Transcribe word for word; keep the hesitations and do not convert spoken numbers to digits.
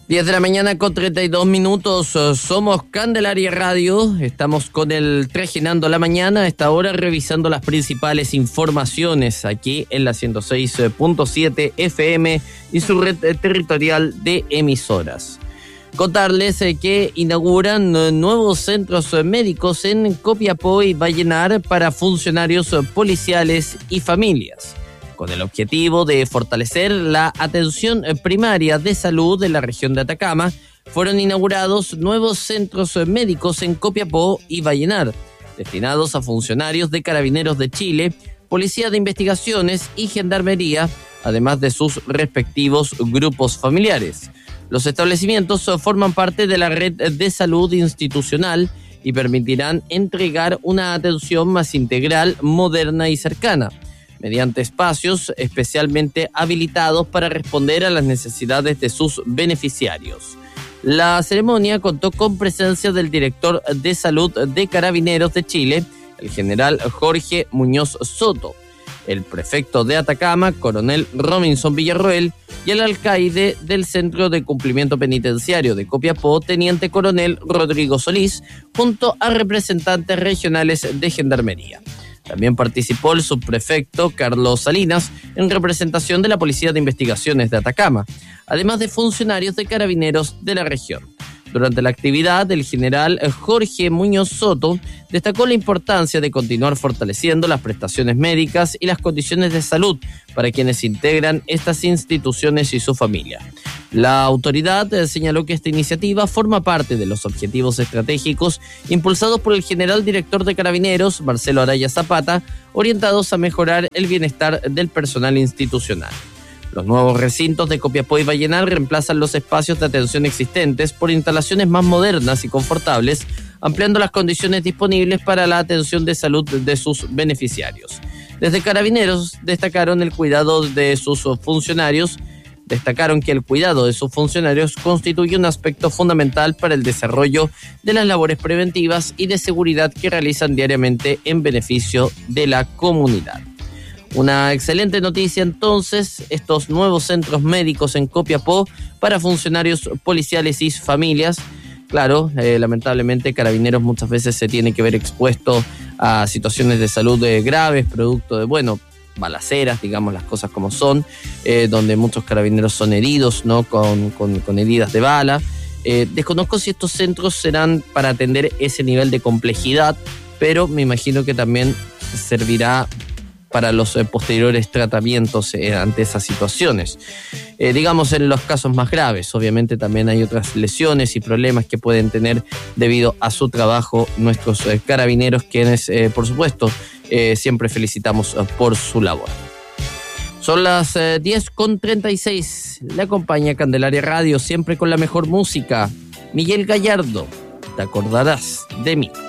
diez de la mañana con treinta y dos minutos, somos Candelaria Radio, estamos con el Trajinando la Mañana, a esta hora revisando las principales informaciones aquí en la ciento seis punto siete F M y su red territorial de emisoras. Contarles que inauguran nuevos centros médicos en Copiapó y Vallenar para funcionarios policiales y familias, con el objetivo de fortalecer la atención primaria de salud de la región de Atacama. Fueron inaugurados nuevos centros médicos en Copiapó y Vallenar, destinados a funcionarios de Carabineros de Chile, Policía de Investigaciones y Gendarmería, además de sus respectivos grupos familiares. Los establecimientos forman parte de la red de salud institucional y permitirán entregar una atención más integral, moderna y cercana, mediante espacios especialmente habilitados para responder a las necesidades de sus beneficiarios. La ceremonia contó con presencia del director de Salud de Carabineros de Chile, el general Jorge Muñoz Soto, el prefecto de Atacama, coronel Robinson Villarroel, y el alcaide del Centro de Cumplimiento Penitenciario de Copiapó, teniente coronel Rodrigo Solís, junto a representantes regionales de Gendarmería. También participó el subprefecto Carlos Salinas en representación de la Policía de Investigaciones de Atacama, además de funcionarios de Carabineros de la región. Durante la actividad, el general Jorge Muñoz Soto destacó la importancia de continuar fortaleciendo las prestaciones médicas y las condiciones de salud para quienes integran estas instituciones y su familia. La autoridad señaló que esta iniciativa forma parte de los objetivos estratégicos impulsados por el general director de Carabineros, Marcelo Araya Zapata, orientados a mejorar el bienestar del personal institucional. Los nuevos recintos de Copiapó y Vallenar reemplazan los espacios de atención existentes por instalaciones más modernas y confortables, ampliando las condiciones disponibles para la atención de salud de sus beneficiarios. Desde Carabineros destacaron el cuidado de sus funcionarios, destacaron que el cuidado de sus funcionarios constituye un aspecto fundamental para el desarrollo de las labores preventivas y de seguridad que realizan diariamente en beneficio de la comunidad. Una excelente noticia entonces, estos nuevos centros médicos en Copiapó para funcionarios policiales y familias. Claro, eh, lamentablemente Carabineros muchas veces se tiene que ver expuesto a situaciones de salud eh, graves, producto de, bueno, balaceras, digamos las cosas como son, eh, donde muchos carabineros son heridos, ¿no? Con, con, con heridas de bala. Eh, desconozco si estos centros serán para atender ese nivel de complejidad, pero me imagino que también servirá para los eh, posteriores tratamientos eh, ante esas situaciones. Eh, digamos en los casos más graves, obviamente también hay otras lesiones y problemas que pueden tener debido a su trabajo nuestros eh, carabineros, quienes eh, por supuesto eh, siempre felicitamos eh, por su labor. Son las eh, diez con treinta y seis, le acompaña Candelaria Radio, siempre con la mejor música. Miguel Gallardo, te acordarás de mí.